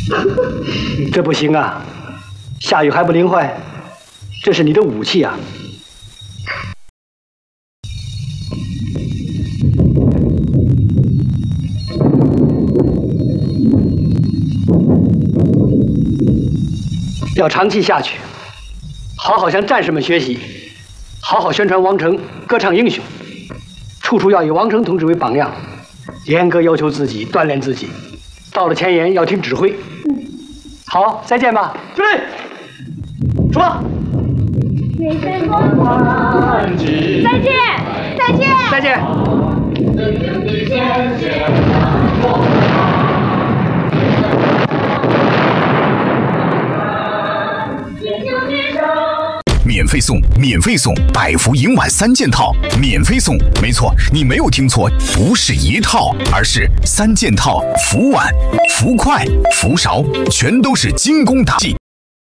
这不行啊！下雨还不淋坏，这是你的武器啊！要长期下去，好好向战士们学习，好好宣传王成，歌唱英雄，处处要以王成同志为榜样，严格要求自己，锻炼自己。到了前沿要听指挥。好，再见吧，司令。说。 再见，再见， 再见。 免费送，免费送百福银碗3件套，免费送！没错，你没有听错，不是一套，而是3件套，福碗、福筷、福勺，全都是精工打细。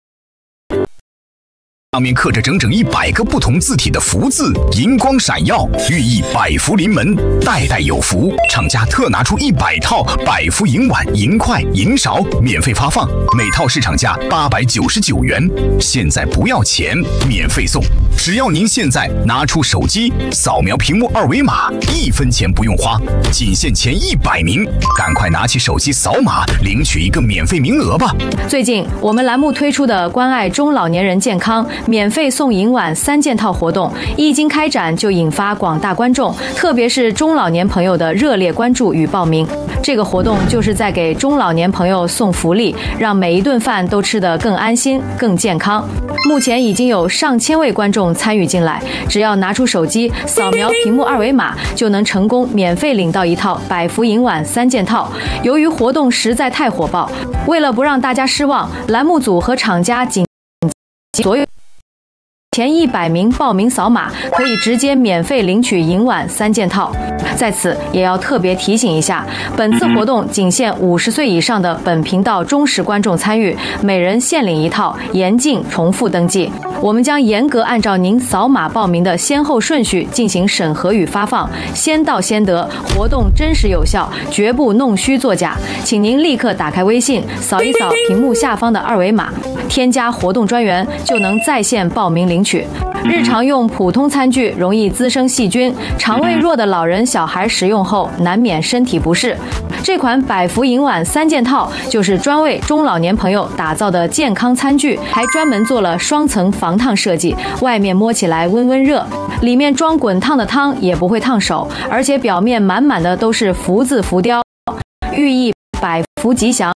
上面刻着整整100个不同字体的福字，银光闪耀，寓意百福临门，代代有福。厂家特拿出100套百福银碗、银筷、银勺免费发放，每套市场价899元，现在不要钱，免费送。只要您现在拿出手机扫描屏幕2维码，1分钱不用花，仅限前100名，赶快拿起手机扫码领取一个免费名额吧。 最近我们栏目推出的关爱中老年人健康免费送银碗3件套活动，一经开展就引发广大观众，特别是中老年朋友的热烈关注与报名。这个活动就是在给中老年朋友送福利，让每一顿饭都吃得更安心、更健康。目前已经有上千位观众参与进来，只要拿出手机扫描屏幕2维码，就能成功免费领到一套百福银碗3件套。由于活动实在太火爆，为了不让大家失望，栏目组和厂家紧所有前100名报名扫码，可以直接免费领取银碗3件套。在此也要特别提醒一下，本次活动仅限50岁以上的本频道忠实观众参与，每人限领1套，严禁重复登记。我们将严格按照您扫码报名的先后顺序进行审核与发放，先到先得，活动真实有效，绝不弄虚作假。请您立刻打开微信，扫一扫屏幕下方的2维码，添加活动专员，就能在线报名领取。日常用普通餐具容易滋生细菌，肠胃弱的老人小孩食用后难免身体不适。这款百福银碗3件套就是专为中老年朋友打造的健康餐具，还专门做了双层防烫设计，外面摸起来温温热，里面装滚烫的汤也不会烫手，而且表面满满的都是福字浮雕，寓意百福吉祥。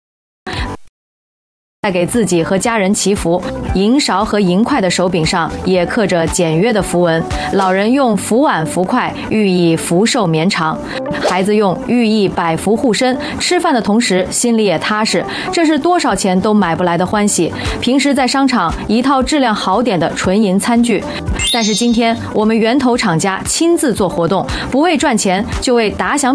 在给自己和家人祈福，银勺和银筷的手柄上也刻着简约的符文，老人用福碗福筷，寓意福寿绵长；孩子用寓意百福护身，吃饭的同时心里也踏实，这是多少钱都买不来的欢喜。平时在商场一套质量好点的纯银餐具，但是今天我们源头厂家亲自做活动，不为赚钱，就为打响